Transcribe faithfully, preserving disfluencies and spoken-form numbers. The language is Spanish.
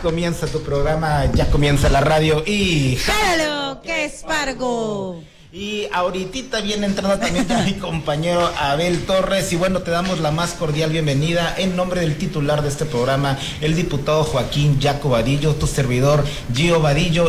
comienza tu programa, ya comienza la radio y... ¡Jálalo, que es Fargo! Y ahorita viene entrando también ya mi compañero Abel Torres. Y bueno, te damos la más cordial bienvenida en nombre del titular de este programa, el diputado Joaquín Yaco Vadillo, tu servidor Gio Vadillo.